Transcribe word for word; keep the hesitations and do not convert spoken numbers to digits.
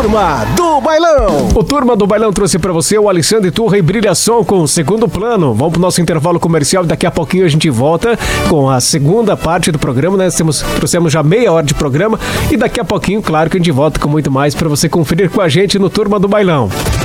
Turma do Bailão. O Turma do Bailão trouxe pra você o Alexandre Turra e Brilhação com o Segundo Plano. Vamos pro nosso intervalo comercial e daqui a pouquinho a gente volta com a segunda parte do programa, né? Temos, trouxemos já meia hora de programa e daqui a pouquinho, claro que a gente volta com muito mais pra você conferir com a gente no Turma do Bailão.